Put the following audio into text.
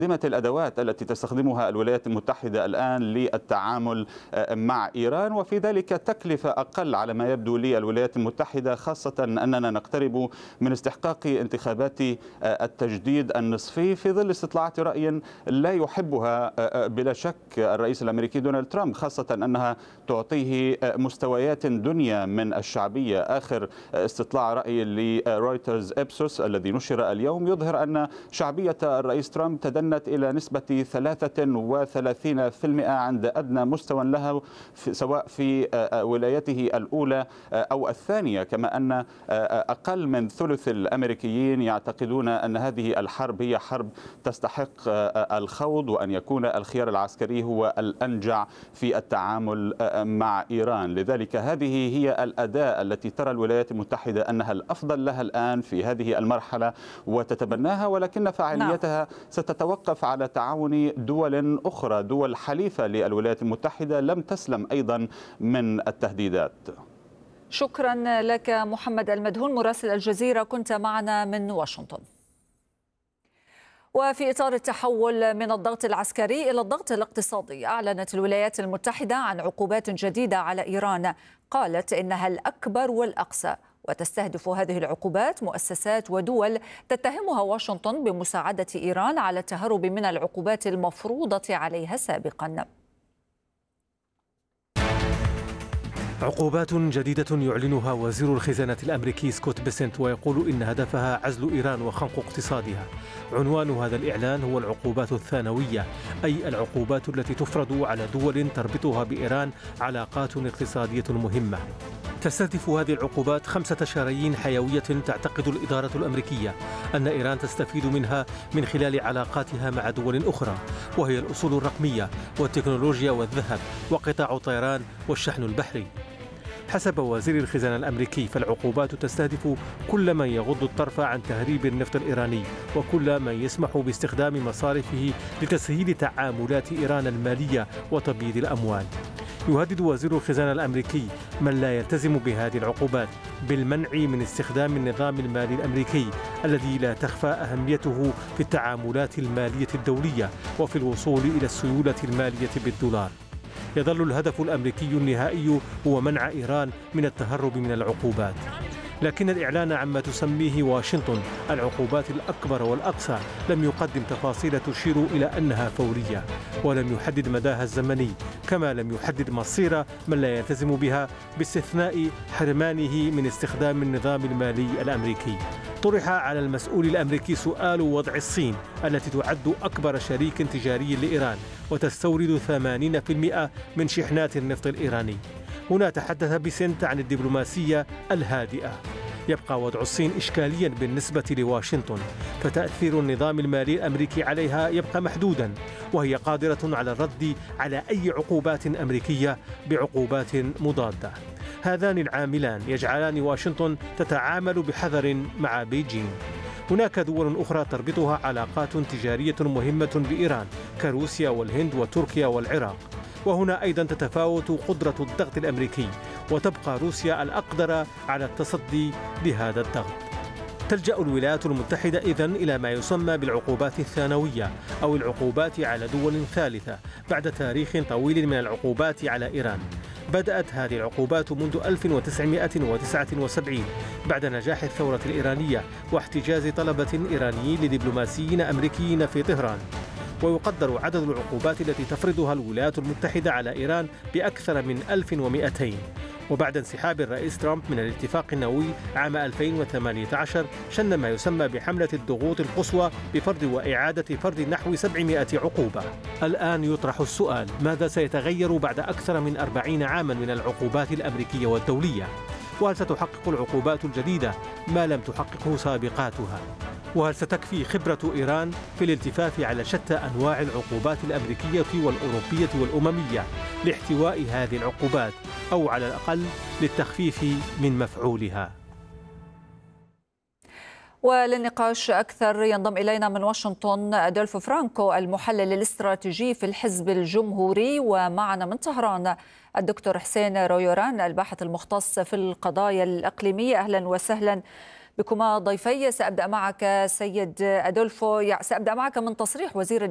الأدوات التي تستخدمها الولايات المتحدة الآن للتعامل مع إيران، وفي ذلك تكلفة أقل على ما يبدو للولايات المتحدة، خاصة أننا نقترب من استحقاق انتخابات التجديد النصفي في ظل استطلاعات رأي لا يحبها بلا شك الرئيس الأمريكي دونالد ترامب، خاصة أنها تعطيه مستويات دنيا من الشعبية. آخر استطلاع رأي لرويترز إبسوس الذي نشر اليوم يظهر أن شعبية الرئيس ترامب تدنت إلى نسبة 33% عند أدنى مستوى له سواء في ولايته الأولى أو الثانية، كما أن أقل من ثلث الأمريكيين يعتقدون أن هذه الحرب هي حرب تستحق الخوض، وأن يكون الخيار العسكري هو الأنجع في التعامل مع إيران. لذلك هذه هي الأداة التي ترى الولايات المتحدة أنها الأفضل لها الآن في هذه المرحلة وتتبناها، ولكن فعاليتها ستتوقف على تعاون دول أخرى، دول حليفة للولايات المتحدة لم تسلم أيضا من التهديدات. شكرا لك محمد المدهون مراسل الجزيرة، كنت معنا من واشنطن. وفي إطار التحول من الضغط العسكري إلى الضغط الاقتصادي، أعلنت الولايات المتحدة عن عقوبات جديدة على إيران قالت إنها الأكبر والأقصى، وتستهدف هذه العقوبات مؤسسات ودول تتهمها واشنطن بمساعدة إيران على التهرب من العقوبات المفروضة عليها سابقا. عقوبات جديدة يعلنها وزير الخزانة الأمريكي سكوت بيسنت، ويقول إن هدفها عزل إيران وخنق اقتصادها. عنوان هذا الإعلان هو العقوبات الثانوية، أي العقوبات التي تفرض على دول تربطها بإيران علاقات اقتصادية مهمة. تستهدف هذه العقوبات 5 شرايين حيوية تعتقد الإدارة الأمريكية أن إيران تستفيد منها من خلال علاقاتها مع دول أخرى، وهي الأصول الرقمية والتكنولوجيا والذهب وقطاع الطيران والشحن البحري. حسب وزير الخزانة الأمريكي فالعقوبات تستهدف كل من يغض الطرف عن تهريب النفط الإيراني، وكل من يسمح باستخدام مصارفه لتسهيل تعاملات إيران المالية وتبييض الأموال. يهدد وزير الخزانة الأمريكي من لا يلتزم بهذه العقوبات بالمنع من استخدام النظام المالي الأمريكي الذي لا تخفى أهميته في التعاملات المالية الدولية وفي الوصول إلى السيولة المالية بالدولار. يظل الهدف الأمريكي النهائي هو منع إيران من التهرب من العقوبات، لكن الإعلان عما تسميه واشنطن العقوبات الأكبر والأقصى لم يقدم تفاصيل تشير إلى أنها فورية، ولم يحدد مداها الزمني، كما لم يحدد مصير من لا يلتزم بها باستثناء حرمانه من استخدام النظام المالي الأمريكي. طرح على المسؤول الأمريكي سؤال وضع الصين التي تعد أكبر شريك تجاري لإيران وتستورد 80% من شحنات النفط الإيراني. هنا تحدث بيسنت عن الدبلوماسية الهادئة. يبقى وضع الصين إشكاليا بالنسبة لواشنطن، فتأثير النظام المالي الأمريكي عليها يبقى محدودا، وهي قادرة على الرد على أي عقوبات أمريكية بعقوبات مضادة. هذان العاملان يجعلان واشنطن تتعامل بحذر مع بيجين. هناك دول أخرى تربطها علاقات تجارية مهمة بإيران كروسيا والهند وتركيا والعراق، وهنا أيضا تتفاوت قدرة الضغط الأمريكي، وتبقى روسيا الأقدر على التصدي لهذا الضغط. تلجأ الولايات المتحدة إذن إلى ما يسمى بالعقوبات الثانوية أو العقوبات على دول ثالثة بعد تاريخ طويل من العقوبات على إيران. بدأت هذه العقوبات منذ 1979 بعد نجاح الثورة الإيرانية واحتجاز طلبة إيرانيين لدبلوماسيين أمريكيين في طهران. ويقدر عدد العقوبات التي تفرضها الولايات المتحدة على إيران بأكثر من 1200. وبعد انسحاب الرئيس ترامب من الاتفاق النووي عام 2018 شن ما يسمى بحملة الضغوط القصوى بفرض وإعادة فرض نحو 700 عقوبة. الآن يطرح السؤال: ماذا سيتغير بعد أكثر من 40 عاما من العقوبات الأمريكية والدولية؟ وهل ستحقق العقوبات الجديدة ما لم تحققه سابقاتها؟ وهل ستكفي خبرة إيران في الالتفاف على شتى أنواع العقوبات الأمريكية والأوروبية والأممية لاحتواء هذه العقوبات، أو على الأقل للتخفيف من مفعولها؟ وللنقاش أكثر ينضم إلينا من واشنطن أدولفو فرانكو المحلل الاستراتيجي في الحزب الجمهوري، ومعنا من طهران الدكتور حسين رويوران الباحث المختص في القضايا الإقليمية. أهلا وسهلا بكما ضيفي. سأبدأ معك سيد أدولفو، سأبدأ معك من تصريح وزير